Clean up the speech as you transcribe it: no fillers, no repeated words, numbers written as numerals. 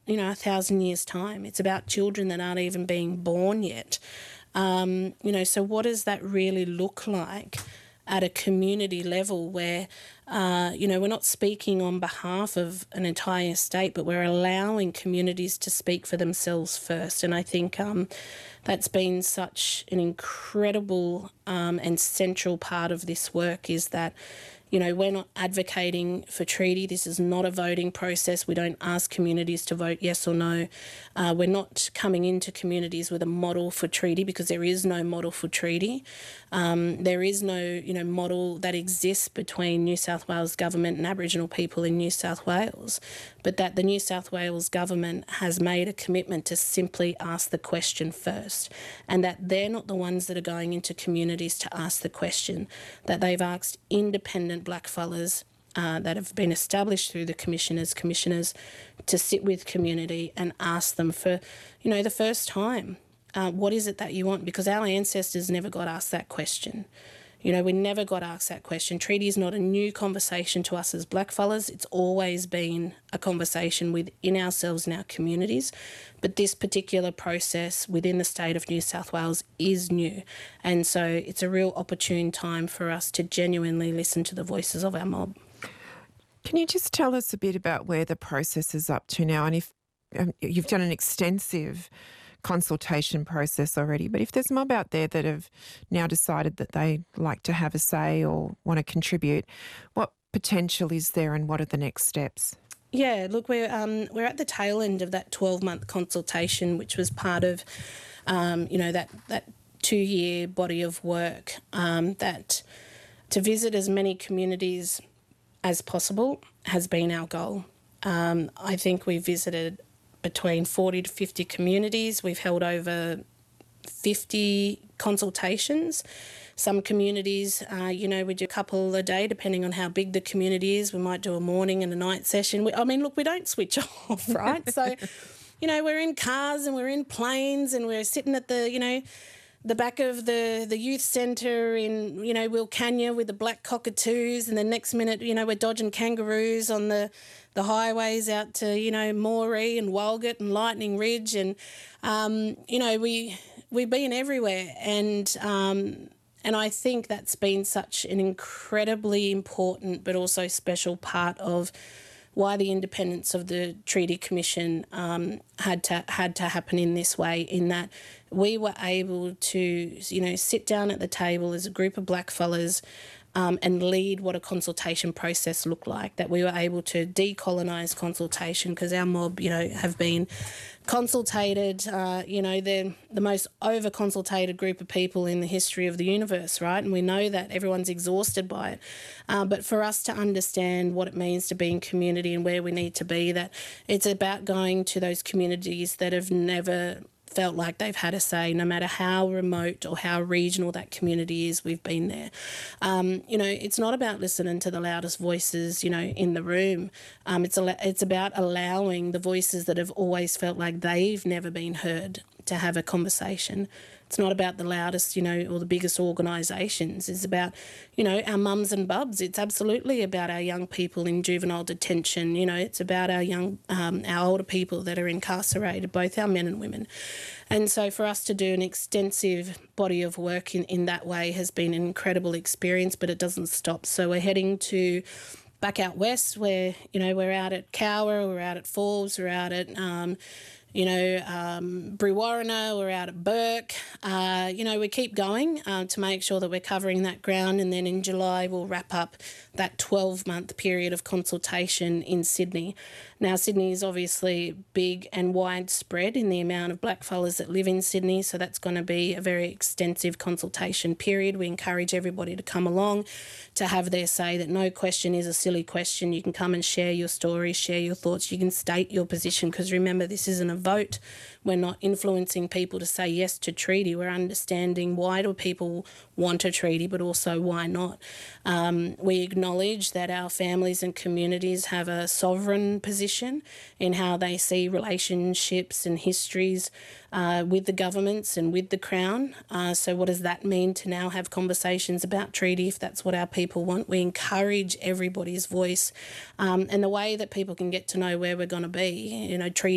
1,000 years' time. It's about children that aren't even being born yet. So what does that really look like at a community level where, we're not speaking on behalf of an entire state, but we're allowing communities to speak for themselves first. And I think that's been such an incredible and central part of this work, is that, we're not advocating for treaty. This is not a voting process. We don't ask communities to vote yes or no. We're not coming into communities with a model for treaty, because there is no model for treaty. There is no, model that exists between New South Wales government and Aboriginal people in New South Wales, but that the New South Wales government has made a commitment to simply ask the question first, and that they're not the ones that are going into communities to ask the question, that they've asked independent blackfellas that have been established through the commissioners to sit with community and ask them for, the first time, what is it that you want? Because our ancestors never got asked that question. We never got asked that question. Treaty is not a new conversation to us as blackfellas. It's always been a conversation within ourselves and our communities. But this particular process within the state of New South Wales is new. And so it's a real opportune time for us to genuinely listen to the voices of our mob. Can you just tell us a bit about where the process is up to now? And if you've done an extensive consultation process already, but if there's mob out there that have now decided that they like to have a say or want to contribute, what potential is there and what are the next steps? Yeah, look, we're at the tail end of that 12-month consultation, which was part of, that 2-year body of work, that to visit as many communities as possible has been our goal. I think we visited between 40 to 50 communities. We've held over 50 consultations. Some communities, we do a couple a day, depending on how big the community is. We might do a morning and a night session. We don't switch off, right? So, we're in cars and we're in planes and we're sitting at the back of the youth centre in, Wilcannia with the black cockatoos, and the next minute, we're dodging kangaroos on the highways out to, Moree and Walgett and Lightning Ridge, and, we've been everywhere, and I think that's been such an incredibly important but also special part of why the independence of the Treaty Commission had to happen in this way, in that we were able to, sit down at the table as a group of blackfellas and lead what a consultation process looked like, that we were able to decolonise consultation, because our mob, have been consultated, they're the most over-consultated group of people in the history of the universe, right? And we know that everyone's exhausted by it. But for us to understand what it means to be in community and where we need to be, that it's about going to those communities that have never felt like they've had a say, no matter how remote or how regional that community is. We've been there. It's not about listening to the loudest voices, in the room. It's about allowing the voices that have always felt like they've never been heard to have a conversation. It's not about the loudest, or the biggest organisations. It's about, our mums and bubs. It's absolutely about our young people in juvenile detention. It's about our older people that are incarcerated, both our men and women. And so for us to do an extensive body of work in that way has been an incredible experience, but it doesn't stop. So we're heading to back out west where, we're out at Cowra, we're out at Forbes, we're out at Brewarrina, we're out at Burke. We keep going to make sure that we're covering that ground, and then in July we'll wrap up that 12-month period of consultation in Sydney. Now, Sydney is obviously big and widespread in the amount of blackfellas that live in Sydney, so that's going to be a very extensive consultation period. We encourage everybody to come along, to have their say, that no question is a silly question. You can come and share your story, share your thoughts, you can state your position, because remember, this isn't a vote. We're not influencing people to say yes to treaty. We're understanding why do people want a treaty, but also why not. We acknowledge that our families and communities have a sovereign position in how they see relationships and histories with the governments and with the Crown. So what does that mean to now have conversations about treaty if that's what our people want? We encourage everybody's voice, and the way that people can get to know where we're going to be, treaty